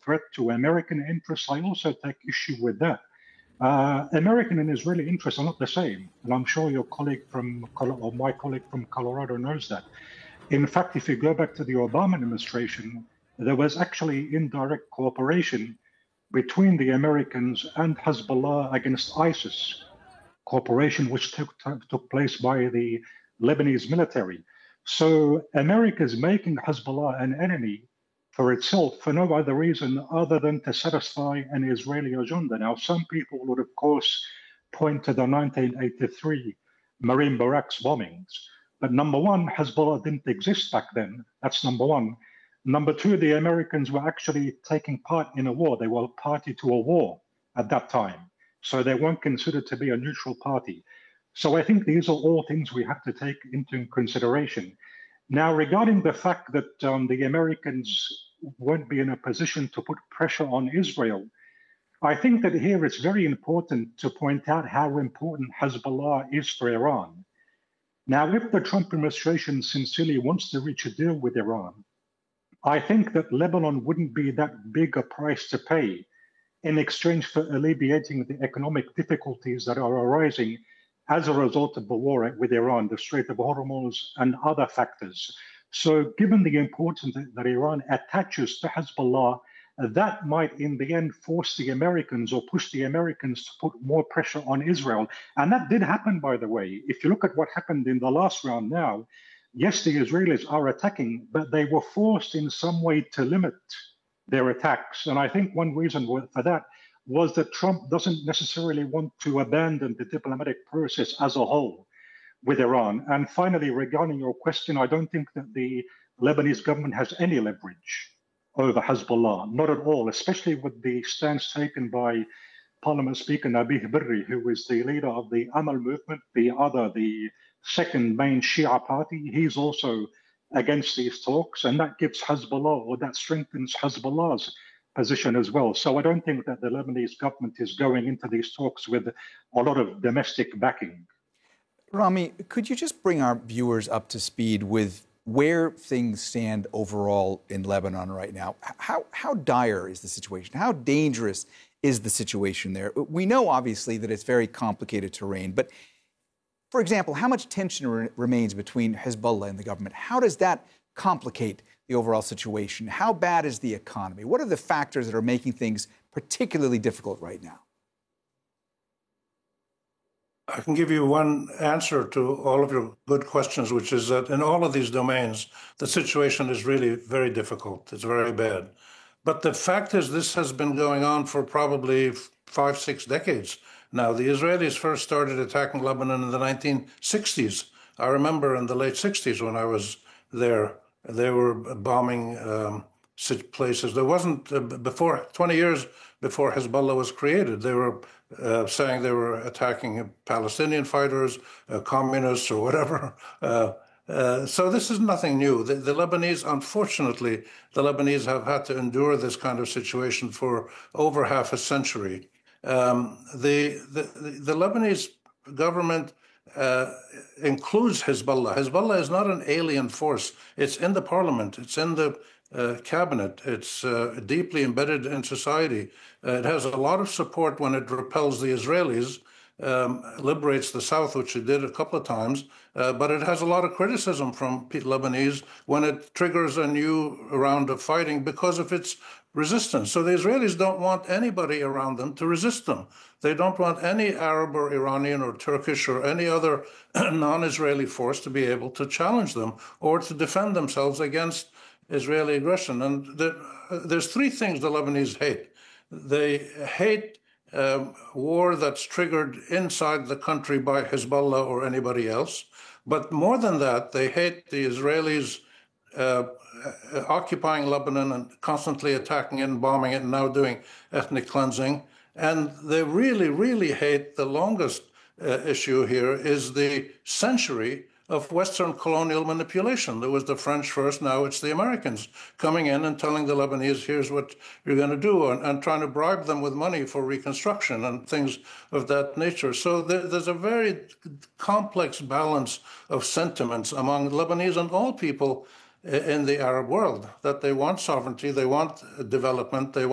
threat to American interests, I also take issue with that. American and Israeli interests are not the same, and I'm sure your colleague from or my colleague from Colorado knows that. In fact, if you go back to the Obama administration, there was actually indirect cooperation between the Americans and Hezbollah against ISIS, cooperation which took place by the Lebanese military. So America is making Hezbollah an enemy for itself for no other reason other than to satisfy an Israeli agenda. Now, some people would, of course, point to the 1983 Marine Barracks bombings. But number one, Hezbollah didn't exist back then. That's number one. Number two, the Americans were actually taking part in a war. They were party to a war at that time. So they weren't considered to be a neutral party. So I think these are all things we have to take into consideration. Now, regarding the fact that the Americans won't be in a position to put pressure on Israel, I think that here it's very important to point out how important Hezbollah is for Iran. Now, if the Trump administration sincerely wants to reach a deal with Iran, I think that Lebanon wouldn't be that big a price to pay in exchange for alleviating the economic difficulties that are arising as a result of the war with Iran, the Strait of Hormuz, and other factors. So given the importance that Iran attaches to Hezbollah, that might in the end force the Americans or push the Americans to put more pressure on Israel. And that did happen, by the way. If you look at what happened in the last round now, yes, the Israelis are attacking, but they were forced in some way to limit their attacks. And I think one reason for that was that Trump doesn't necessarily want to abandon the diplomatic process as a whole with Iran. And finally, regarding your question, I don't think that the Lebanese government has any leverage over Hezbollah, not at all, especially with the stance taken by Parliament Speaker Nabih Berri, who is the leader of the Amal movement, the second main Shia party. He's also against these talks, and that gives Hezbollah, or that strengthens Hezbollah's position as well. So I don't think that the Lebanese government is going into these talks with a lot of domestic backing. Rami, could you just bring our viewers up to speed with where things stand overall in Lebanon right now? How dire is the situation? How dangerous is the situation there? We know, obviously, that it's very complicated terrain, but for example, how much tension remains between Hezbollah and the government? How does that complicate the overall situation? How bad is the economy? What are the factors that are making things particularly difficult right now? I can give you one answer to all of your good questions, which is that in all of these domains, the situation is really very difficult. It's very bad. But the fact is, this has been going on for probably 5-6 decades now. The Israelis first started attacking Lebanon in the 1960s. I remember in the late 60s when I was there, they were bombing places. There wasn't, before 20 years before Hezbollah was created, they were saying they were attacking Palestinian fighters, communists, or whatever. So this is nothing new. The Lebanese, unfortunately, the Lebanese have had to endure this kind of situation for over half a century. The Lebanese government includes Hezbollah. Hezbollah is not an alien force. It's in the parliament. It's in the cabinet. It's deeply embedded in society. It has a lot of support when it repels the Israelis, liberates the South, which it did a couple of times, but it has a lot of criticism from Lebanese when it triggers a new round of fighting because of its resistance. So the Israelis don't want anybody around them to resist them. They don't want any Arab or Iranian or Turkish or any other non-Israeli force to be able to challenge them or to defend themselves against Israeli aggression. And there's three things the Lebanese hate. They hate war that's triggered inside the country by Hezbollah or anybody else. But more than that, they hate the Israelis occupying Lebanon and constantly attacking it and bombing it and now doing ethnic cleansing. And they really, really hate the longest issue here is the century of Western colonial manipulation. There was the French first, now it's the Americans coming in and telling the Lebanese, here's what you're going to do, and trying to bribe them with money for reconstruction and things of that nature. So there's a very complex balance of sentiments among Lebanese and all people in the Arab world, that they want sovereignty, they want development, they want